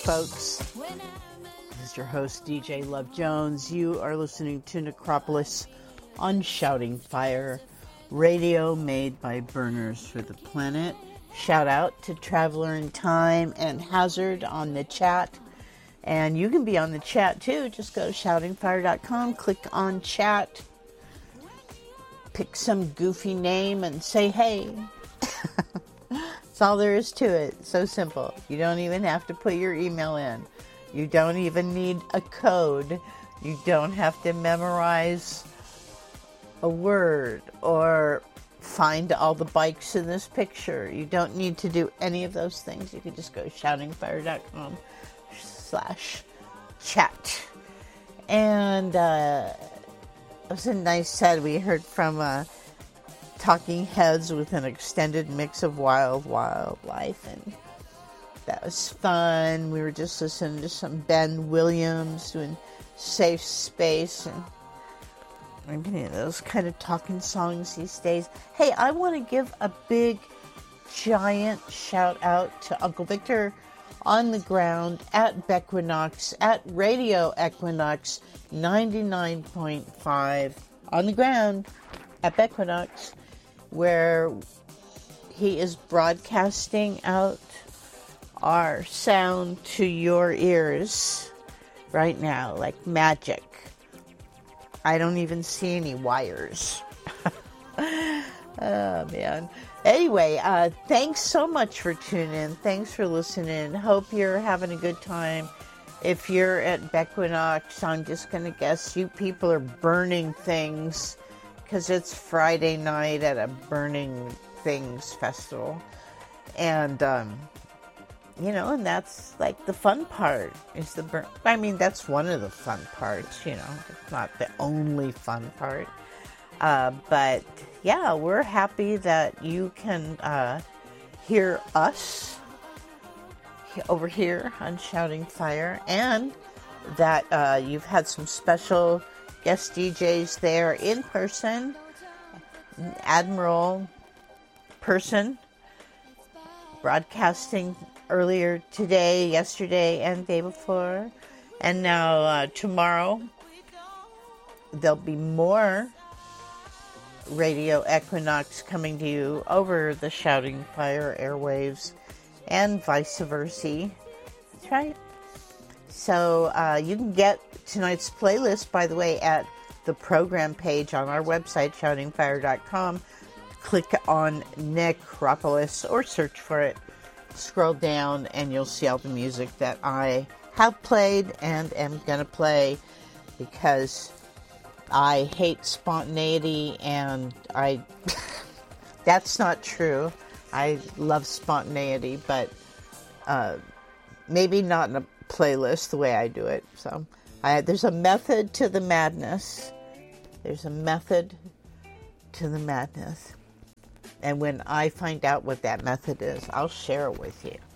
folks. This is your host, DJ Love Jones. You are listening to Necropolis on Shouting Fire, radio made by Burners for the Planet. Shout out to Traveler in Time and Hazard on the chat. And you can be on the chat too. Just go to shoutingfire.com, click on chat, pick some goofy name and say hey. That's all there is to it. So simple. You don't even have to put your email in. You don't even need a code. You don't have to memorize a word or find all the bikes in this picture. You don't need to do any of those things. You can just go to shoutingfire.com/chat. And it was a nice set. We heard from Talking Heads with an extended mix of wildlife, and that was fun. We were just listening to some Ben Williams doing Safe Space, and I'm getting those kind of talking songs these days. Hey, I want to give a big, giant shout out to Uncle Victor on the ground at Bequinox, at Radio Equinox 99.5 on the ground at Bequinox, where he is broadcasting out our sound to your ears right now like magic. I don't even see any wires. Oh, man. Anyway, thanks so much for tuning in. Thanks for listening. Hope you're having a good time. If you're at Bequinox, I'm just going to guess you people are burning things, because it's Friday night at a Burning Things festival. And, and that's like the fun part is that's one of the fun parts, it's not the only fun part. But yeah, we're happy that you can hear us over here on Shouting Fire, and that you've had some special guest DJs there in person. Admiral Person broadcasting earlier today, yesterday, and the day before. And now tomorrow there'll be more Radio Equinox coming to you over the Shouting Fire airwaves, and vice versa. That's right. So you can get tonight's playlist, by the way, at the program page on our website, shoutingfire.com. Click on Necropolis or search for it. Scroll down and you'll see all the music that I have played and am going to play, because I hate spontaneity, and that's not true. I love spontaneity, but maybe not in a playlist the way I do it. So there's a method to the madness. There's a method to the madness. And when I find out what that method is, I'll share it with you.